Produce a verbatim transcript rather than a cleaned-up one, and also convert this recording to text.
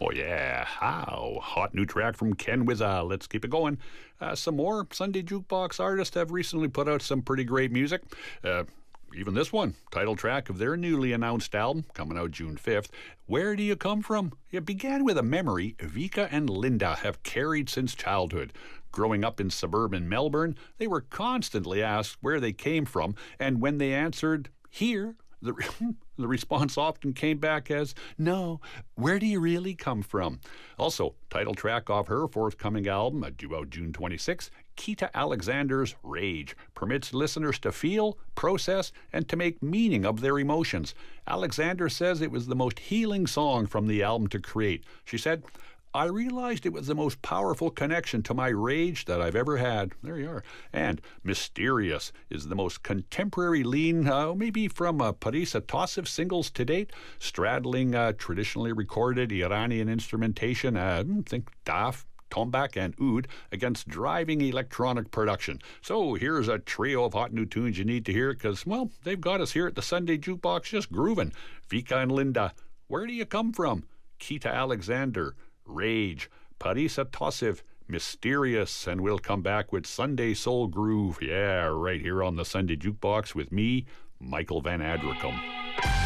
Oh, yeah. How? Hot new track from Ken Wizza. Let's keep it going. Uh, some more Sunday Jukebox artists have recently put out some pretty great music. Uh, even this one, title track of their newly announced album, coming out June fifth. Where Do You Come From? It began with a memory Vika and Linda have carried since childhood. Growing up in suburban Melbourne, they were constantly asked where they came from, and when they answered, here, The, the response often came back as, no, where do you really come from? Also, title track off her forthcoming album, due out June twenty-sixth, Keita Alexander's Rage, permits listeners to feel, process, and to make meaning of their emotions. Alexander says it was the most healing song from the album to create. She said, I realized it was the most powerful connection to my rage that I've ever had. There you are. And Mysterious is the most contemporary lean, uh, maybe from uh, Parisa Tossif singles to date, straddling uh, traditionally recorded Iranian instrumentation, uh, think Daf, Tombak, and Oud, against driving electronic production. So here's a trio of hot new tunes you need to hear because, well, they've got us here at the Sunday Jukebox just grooving. Vika and Linda, Where Do You Come From? Keita Alexander, Rage, Parisa Tossif, Mysterious, and we'll come back with Sunday Soul Groove. Yeah, right here on the Sunday Jukebox with me, Michael Van Adricum.